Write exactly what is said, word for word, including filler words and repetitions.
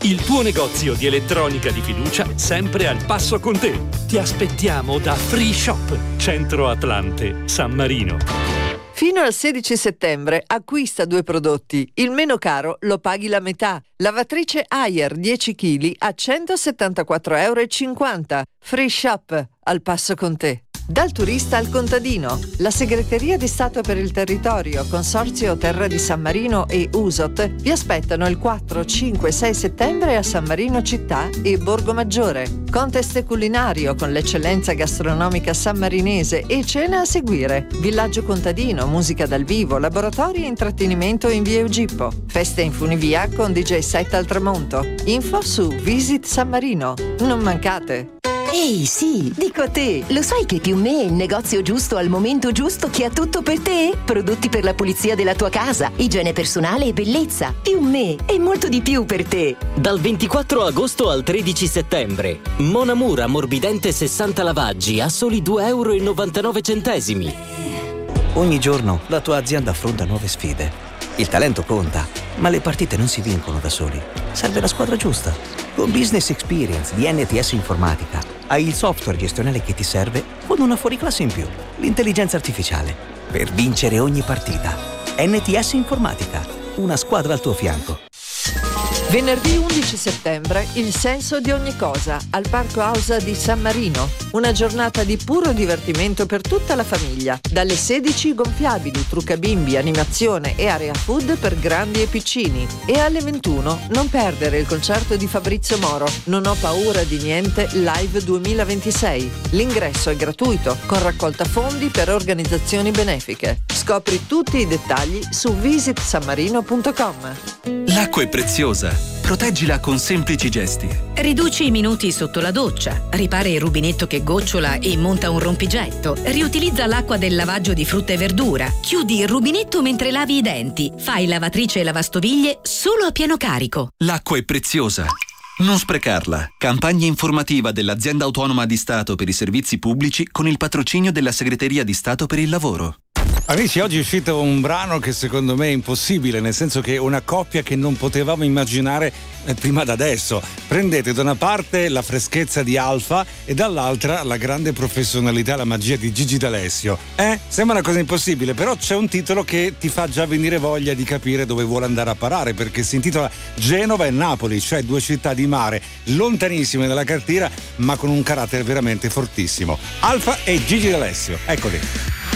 il tuo negozio di elettronica di fiducia sempre al passo con te. Ti aspettiamo da Free Shop, Centro Atlante, San Marino. Fino al sedici settembre acquista due prodotti. Il meno caro lo paghi la metà. Lavatrice Haier dieci chili a centosettantaquattro euro e cinquanta. Free Shop, al passo con te. Dal turista al contadino, la Segreteria di Stato per il Territorio, Consorzio Terra di San Marino e U S O T vi aspettano il quattro, cinque e sei settembre a San Marino Città e Borgo Maggiore. Contest culinario con l'eccellenza gastronomica sammarinese e cena a seguire. Villaggio contadino, musica dal vivo, laboratori e intrattenimento in via Eugippo. Feste in funivia con D J set al tramonto. Info su Visit San Marino. Non mancate! Ehi, sì, dico a te, lo sai che Più Me è il negozio giusto al momento giusto che ha tutto per te? Prodotti per la pulizia della tua casa, igiene personale e bellezza. Più Me è molto di più per te. Dal ventiquattro agosto al tredici settembre, Mon Amour ammorbidente sessanta lavaggi a soli due euro e novantanove centesimi. Ogni giorno la tua azienda affronta nuove sfide. Il talento conta, ma le partite non si vincono da soli. Serve la squadra giusta. Con Business Experience di N T S Informatica hai il software gestionale che ti serve con una fuoriclasse in più, l'intelligenza artificiale, per vincere ogni partita. N T S Informatica, una squadra al tuo fianco. Venerdì undici settembre, il senso di ogni cosa, al Parco Ausa di San Marino. Una giornata di puro divertimento per tutta la famiglia. Dalle sedici gonfiabili, trucca bimbi, animazione e area food per grandi e piccini. E alle ventuno non perdere il concerto di Fabrizio Moro, Non ho paura di niente live duemilaventisei. L'ingresso è gratuito, con raccolta fondi per organizzazioni benefiche. Scopri tutti i dettagli su visit san marino punto com. L'acqua è preziosa. Proteggila con semplici gesti. Riduci i minuti sotto la doccia, ripara il rubinetto che gocciola e monta un rompigetto, riutilizza l'acqua del lavaggio di frutta e verdura, chiudi il rubinetto mentre lavi i denti, fai lavatrice e lavastoviglie solo a pieno carico. L'acqua è preziosa. Non sprecarla. Campagna informativa dell'Azienda Autonoma di Stato per i Servizi Pubblici con il patrocinio della Segreteria di Stato per il Lavoro. Amici, oggi è uscito un brano che secondo me è impossibile, nel senso che è una coppia che non potevamo immaginare prima d'adesso. Prendete da una parte la freschezza di Alfa e dall'altra la grande professionalità e la magia di Gigi D'Alessio. Eh? Sembra una cosa impossibile, però c'è un titolo che ti fa già venire voglia di capire dove vuole andare a parare, perché si intitola Genova e Napoli, cioè due città di mare lontanissime dalla cartiera, ma con un carattere veramente fortissimo. Alfa e Gigi D'Alessio, eccoli.